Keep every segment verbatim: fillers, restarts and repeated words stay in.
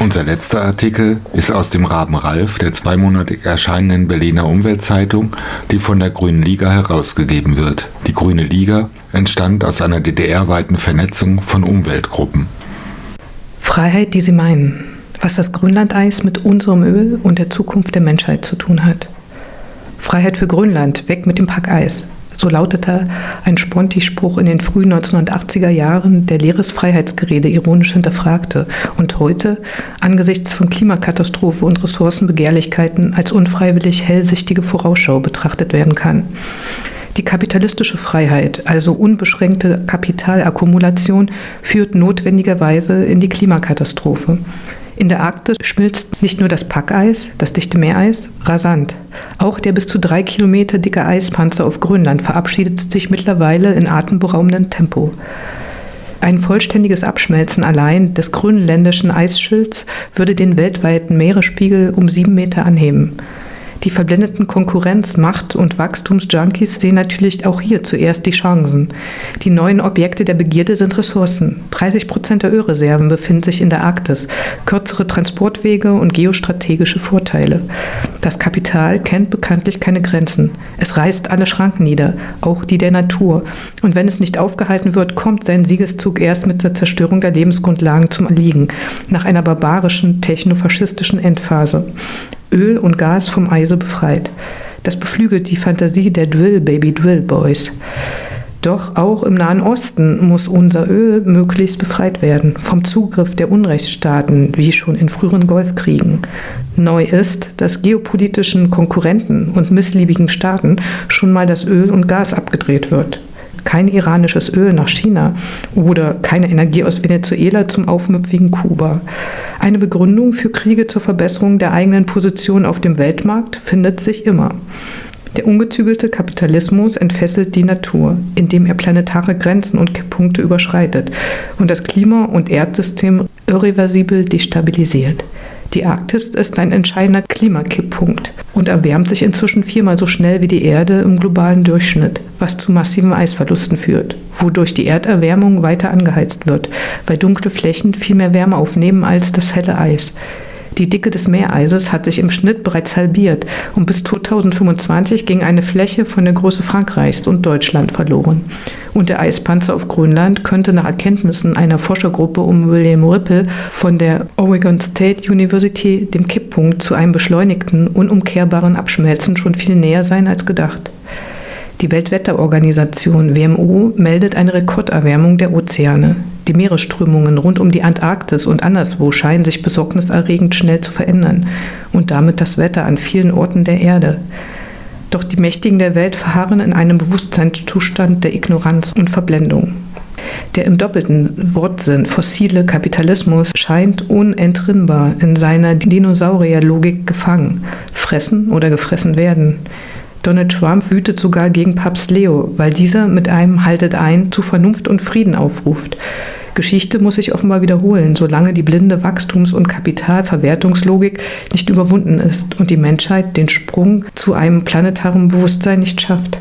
Unser letzter Artikel ist aus dem Raben Ralf, der zweimonatig erscheinenden Berliner Umweltzeitung, die von der Grünen Liga herausgegeben wird. Die Grüne Liga entstand aus einer D D R-weiten Vernetzung von Umweltgruppen. Freiheit, die sie meinen. Was das Grönlandeis mit unserem Öl und der Zukunft der Menschheit zu tun hat. Freiheit für Grönland, weg mit dem Packeis. So lautete ein Sponti-Spruch in den frühen neunzehnhundertachtziger Jahren, der leeres Freiheitsgerede ironisch hinterfragte und heute angesichts von Klimakatastrophe und Ressourcenbegehrlichkeiten als unfreiwillig hellsichtige Vorausschau betrachtet werden kann. Die kapitalistische Freiheit, also unbeschränkte Kapitalakkumulation, führt notwendigerweise in die Klimakatastrophe. In der Arktis schmilzt nicht nur das Packeis, das dichte Meereis, rasant. Auch der bis zu drei Kilometer dicke Eispanzer auf Grönland verabschiedet sich mittlerweile in atemberaubendem Tempo. Ein vollständiges Abschmelzen allein des grönländischen Eisschilds würde den weltweiten Meeresspiegel um sieben Meter anheben. Die verblendeten Konkurrenz-, Macht- und Wachstumsjunkies sehen natürlich auch hier zuerst die Chancen. Die neuen Objekte der Begierde sind Ressourcen. dreißig Prozent der Ölreserven befinden sich in der Arktis, kürzere Transportwege und geostrategische Vorteile. Das Kapital kennt bekanntlich keine Grenzen. Es reißt alle Schranken nieder, auch die der Natur. Und wenn es nicht aufgehalten wird, kommt sein Siegeszug erst mit der Zerstörung der Lebensgrundlagen zum Erliegen, nach einer barbarischen, technofaschistischen Endphase. Öl und Gas vom Eise befreit. Das beflügelt die Fantasie der Drill-Baby-Drill-Boys. Doch auch im Nahen Osten muss unser Öl möglichst befreit werden vom Zugriff der Unrechtsstaaten, wie schon in früheren Golfkriegen. Neu ist, dass geopolitischen Konkurrenten und missliebigen Staaten schon mal das Öl und Gas abgedreht wird. Kein iranisches Öl nach China oder keine Energie aus Venezuela zum aufmüpfigen Kuba. Eine Begründung für Kriege zur Verbesserung der eigenen Position auf dem Weltmarkt findet sich immer. Der ungezügelte Kapitalismus entfesselt die Natur, indem er planetare Grenzen und Kipppunkte überschreitet und das Klima- und Erdsystem irreversibel destabilisiert. Die Arktis ist ein entscheidender Klimakipppunkt und erwärmt sich inzwischen viermal so schnell wie die Erde im globalen Durchschnitt, was zu massiven Eisverlusten führt, wodurch die Erderwärmung weiter angeheizt wird, weil dunkle Flächen viel mehr Wärme aufnehmen als das helle Eis. Die Dicke des Meereises hat sich im Schnitt bereits halbiert und bis zweitausendfünfundzwanzig ging eine Fläche von der Größe Frankreichs und Deutschland verloren. Und der Eispanzer auf Grönland könnte nach Erkenntnissen einer Forschergruppe um William Ripple von der Oregon State University dem Kipppunkt zu einem beschleunigten, unumkehrbaren Abschmelzen schon viel näher sein als gedacht. Die Weltwetterorganisation W M O meldet eine Rekorderwärmung der Ozeane. Die Meeresströmungen rund um die Antarktis und anderswo scheinen sich besorgniserregend schnell zu verändern und damit das Wetter an vielen Orten der Erde. Doch die Mächtigen der Welt verharren in einem Bewusstseinszustand der Ignoranz und Verblendung. Der im doppelten Wortsinn fossile Kapitalismus scheint unentrinnbar in seiner Dinosaurierlogik gefangen, fressen oder gefressen werden. Donald Trump wütet sogar gegen Papst Leo, weil dieser mit einem Haltet ein zu Vernunft und Frieden aufruft. Geschichte muss sich offenbar wiederholen, solange die blinde Wachstums- und Kapitalverwertungslogik nicht überwunden ist und die Menschheit den Sprung zu einem planetaren Bewusstsein nicht schafft.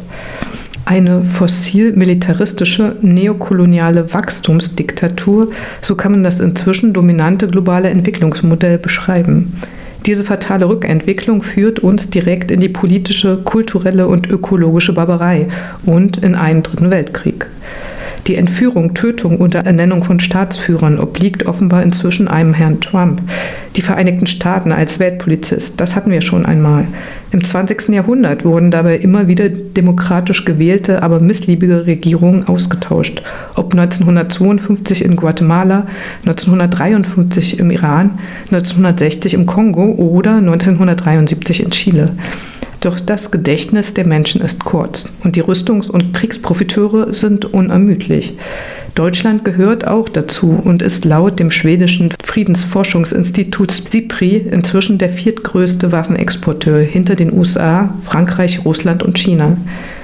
Eine fossil-militaristische, neokoloniale Wachstumsdiktatur, so kann man das inzwischen dominante globale Entwicklungsmodell beschreiben. Diese fatale Rückentwicklung führt uns direkt in die politische, kulturelle und ökologische Barbarei und in einen dritten Weltkrieg. Die Entführung, Tötung unter Ernennung von Staatsführern obliegt offenbar inzwischen einem Herrn Trump. Die Vereinigten Staaten als Weltpolizist, das hatten wir schon einmal. Im zwanzigsten Jahrhundert wurden dabei immer wieder demokratisch gewählte, aber missliebige Regierungen ausgetauscht. Ob neunzehnhundertzweiundfünfzig in Guatemala, neunzehnhundertdreiundfünfzig im Iran, neunzehnhundertsechzig im Kongo oder neunzehnhundertdreiundsiebzig in Chile. Doch das Gedächtnis der Menschen ist kurz und die Rüstungs- und Kriegsprofiteure sind unermüdlich. Deutschland gehört auch dazu und ist laut dem schwedischen Friedensforschungsinstitut SIPRI inzwischen der viertgrößte Waffenexporteur hinter den U S A, Frankreich, Russland und China.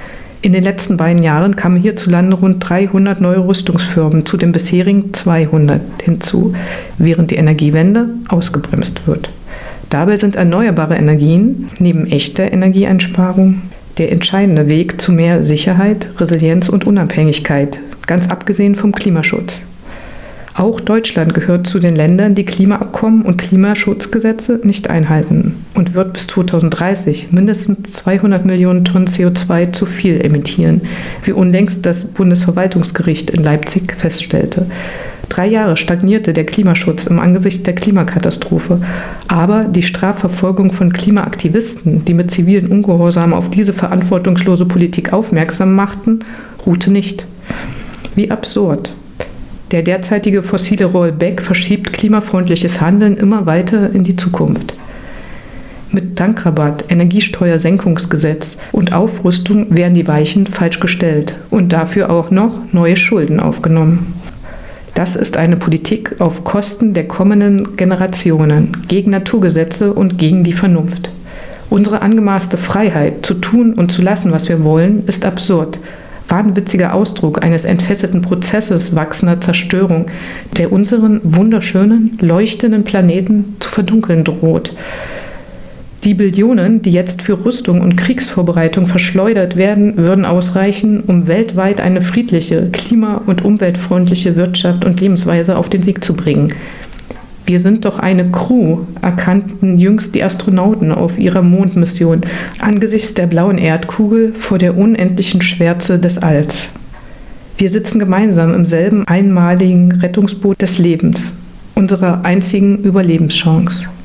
In den letzten beiden Jahren kamen hierzulande rund dreihundert neue Rüstungsfirmen zu den bisherigen zweihundert hinzu, während die Energiewende ausgebremst wird. Dabei sind erneuerbare Energien neben echter Energieeinsparung der entscheidende Weg zu mehr Sicherheit, Resilienz und Unabhängigkeit, ganz abgesehen vom Klimaschutz. Auch Deutschland gehört zu den Ländern, die Klimaabkommen und Klimaschutzgesetze nicht einhalten und wird bis zweitausenddreißig mindestens zweihundert Millionen Tonnen C O zwei zu viel emittieren, wie unlängst das Bundesverwaltungsgericht in Leipzig feststellte. Drei Jahre stagnierte der Klimaschutz im Angesicht der Klimakatastrophe, aber die Strafverfolgung von Klimaaktivisten, die mit zivilen Ungehorsam auf diese verantwortungslose Politik aufmerksam machten, ruhte nicht. Wie absurd. Der derzeitige fossile Rollback verschiebt klimafreundliches Handeln immer weiter in die Zukunft. Mit Tankrabatt, Energiesteuersenkungsgesetz und Aufrüstung werden die Weichen falsch gestellt und dafür auch noch neue Schulden aufgenommen. Das ist eine Politik auf Kosten der kommenden Generationen, gegen Naturgesetze und gegen die Vernunft. Unsere angemaßte Freiheit, zu tun und zu lassen, was wir wollen, ist absurd. Wahnwitziger Ausdruck eines entfesselten Prozesses wachsender Zerstörung, der unseren wunderschönen, leuchtenden Planeten zu verdunkeln droht. Die Billionen, die jetzt für Rüstung und Kriegsvorbereitung verschleudert werden, würden ausreichen, um weltweit eine friedliche, klima- und umweltfreundliche Wirtschaft und Lebensweise auf den Weg zu bringen. Wir sind doch eine Crew, erkannten jüngst die Astronauten auf ihrer Mondmission angesichts der blauen Erdkugel vor der unendlichen Schwärze des Alls. Wir sitzen gemeinsam im selben einmaligen Rettungsboot des Lebens, unserer einzigen Überlebenschance.